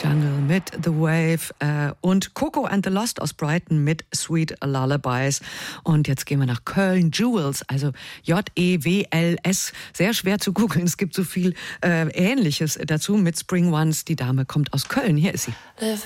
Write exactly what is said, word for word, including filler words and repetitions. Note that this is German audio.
Jungle mit The Wave äh, und Coco and the Lost aus Brighton mit Sweet Lullabies. Und jetzt gehen wir nach Köln. Jewels, also J E W L S. Sehr schwer zu googeln. Es gibt so viel äh, Ähnliches dazu mit Spring Ones. Die Dame kommt aus Köln. Hier ist sie.